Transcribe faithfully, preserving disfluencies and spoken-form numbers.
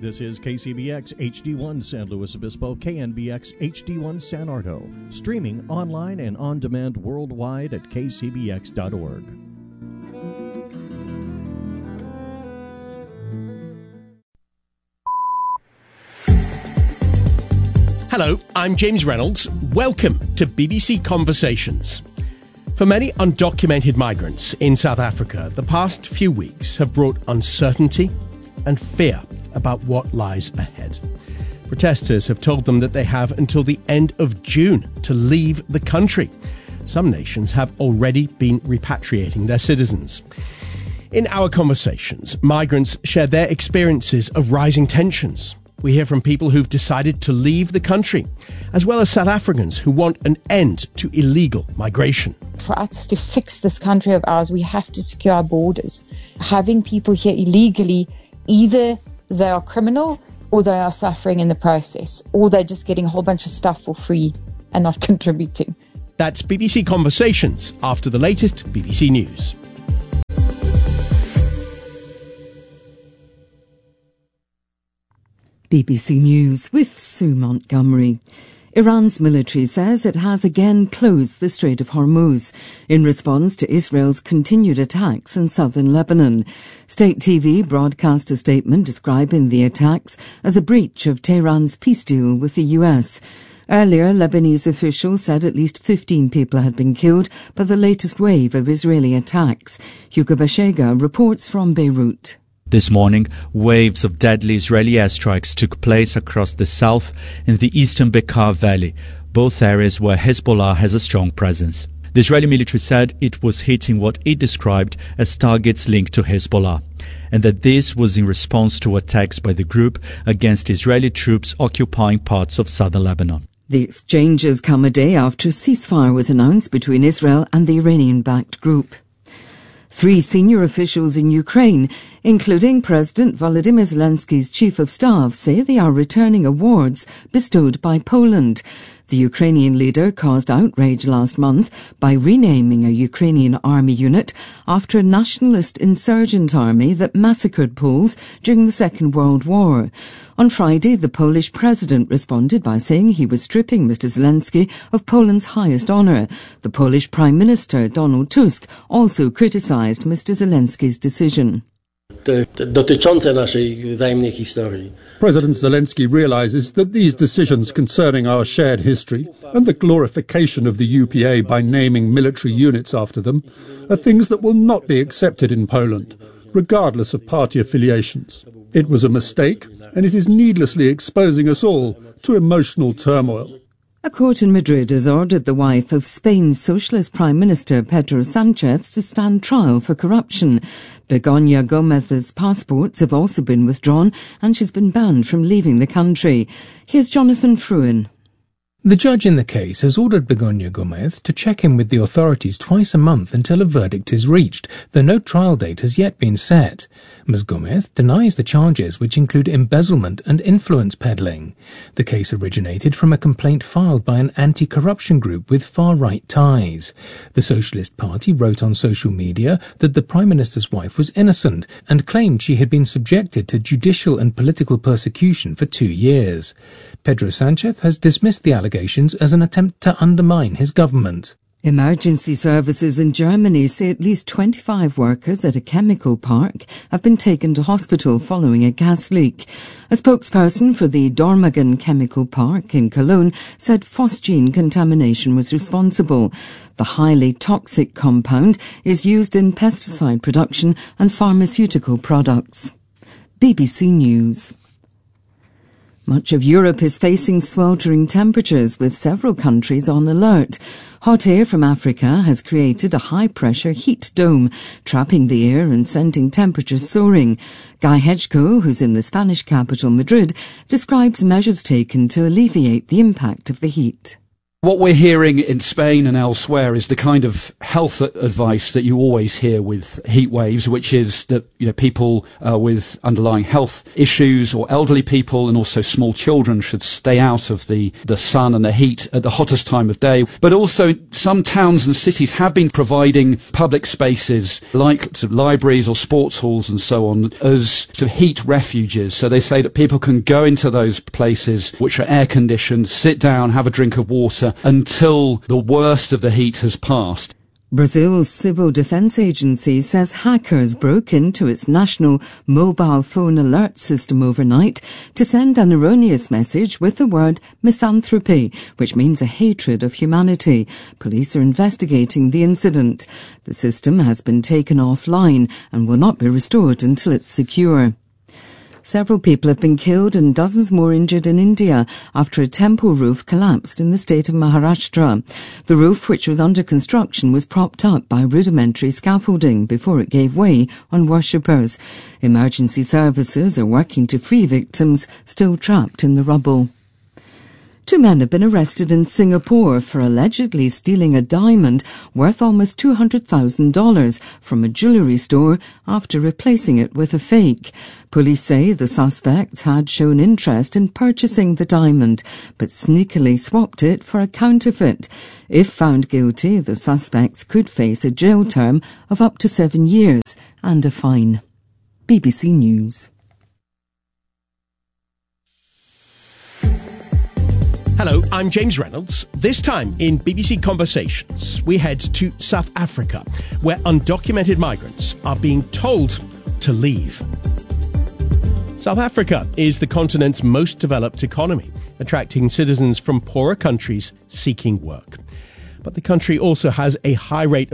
This is K C B X H D one San Luis Obispo, K N B X H D one San Ardo, streaming online and on demand worldwide at k c b x dot org. Hello, I'm James Reynolds. Welcome to B B C Conversations. For many undocumented migrants in South Africa, the past few weeks have brought uncertainty and fear about what lies ahead. Protesters have told them that they have until the end of June to leave the country. Some nations have already been repatriating their citizens. In our conversations, migrants share their experiences of rising tensions. We hear from people who've decided to leave the country, as well as South Africans who want an end to illegal migration. For us to fix this country of ours, we have to secure our borders. Having people here illegally, either they are criminal or they are suffering in the process, or they're just getting a whole bunch of stuff for free and not contributing. That's B B C Conversations after the latest B B C News. B B C News with Sue Montgomery. Iran's military says it has again closed the Strait of Hormuz in response to Israel's continued attacks in southern Lebanon. State T V broadcast a statement describing the attacks as a breach of Tehran's peace deal with the U S. Earlier, Lebanese officials said at least fifteen people had been killed by the latest wave of Israeli attacks. Hugo Bashega reports from Beirut. This morning, waves of deadly Israeli airstrikes took place across the south and the eastern Bekaa Valley, both areas where Hezbollah has a strong presence. The Israeli military said it was hitting what it described as targets linked to Hezbollah, and that this was in response to attacks by the group against Israeli troops occupying parts of southern Lebanon. The exchanges come a day after a ceasefire was announced between Israel and the Iranian-backed group. Three senior officials in Ukraine, including President Volodymyr Zelensky's chief of staff, say they are returning awards bestowed by Poland. The Ukrainian leader caused outrage last month by renaming a Ukrainian army unit after a nationalist insurgent army that massacred Poles during the Second World War. On Friday, the Polish president responded by saying he was stripping Mister Zelensky of Poland's highest honour. The Polish Prime Minister, Donald Tusk, also criticised Mister Zelensky's decision. President Zelensky realises that these decisions concerning our shared history and the glorification of the U P A by naming military units after them are things that will not be accepted in Poland, regardless of party affiliations. It was a mistake, and it is needlessly exposing us all to emotional turmoil. A court in Madrid has ordered the wife of Spain's Socialist Prime Minister Pedro Sanchez to stand trial for corruption. Begoña Gómez's passports have also been withdrawn and she's been banned from leaving the country. Here's Jonathan Fruin. The judge in the case has ordered Begoña Gómez to check in with the authorities twice a month until a verdict is reached, though no trial date has yet been set. Miz Gómez denies the charges, which include embezzlement and influence peddling. The case originated from a complaint filed by an anti-corruption group with far-right ties. The Socialist Party wrote on social media that the Prime Minister's wife was innocent and claimed she had been subjected to judicial and political persecution for two years. Pedro Sanchez has dismissed the allegations as an attempt to undermine his government. Emergency services in Germany say at least twenty-five workers at a chemical park have been taken to hospital following a gas leak. A spokesperson for the Dormagen Chemical Park in Cologne said phosgene contamination was responsible. The highly toxic compound is used in pesticide production and pharmaceutical products. B B C News. Much of Europe is facing sweltering temperatures, with several countries on alert. Hot air from Africa has created a high-pressure heat dome, trapping the air and sending temperatures soaring. Guy Hedgecoe, who's in the Spanish capital Madrid, describes measures taken to alleviate the impact of the heat. What we're hearing in Spain and elsewhere is the kind of health advice that you always hear with heat waves, which is that, you know, people uh, with underlying health issues or elderly people and also small children should stay out of the, the sun and the heat at the hottest time of day. But also some towns and cities have been providing public spaces like sort of libraries or sports halls and so on as sort of heat refuges. So they say that people can go into those places which are air conditioned, sit down, have a drink of water until the worst of the heat has passed. Brazil's Civil Defense Agency says hackers broke into its national mobile phone alert system overnight to send an erroneous message with the word misanthropy, which means a hatred of humanity. Police are investigating the incident. The system has been taken offline and will not be restored until it's secure. Several people have been killed and dozens more injured in India after a temple roof collapsed in the state of Maharashtra. The roof, which was under construction, was propped up by rudimentary scaffolding before it gave way on worshippers. Emergency services are working to free victims still trapped in the rubble. Two men have been arrested in Singapore for allegedly stealing a diamond worth almost two hundred thousand dollars from a jewellery store after replacing it with a fake. Police say the suspects had shown interest in purchasing the diamond, but sneakily swapped it for a counterfeit. If found guilty, the suspects could face a jail term of up to seven years and a fine. B B C News. Hello, I'm James Reynolds. This time in B B C Conversations, we head to South Africa, where undocumented migrants are being told to leave. South Africa is the continent's most developed economy, attracting citizens from poorer countries seeking work. But the country also has a high rate of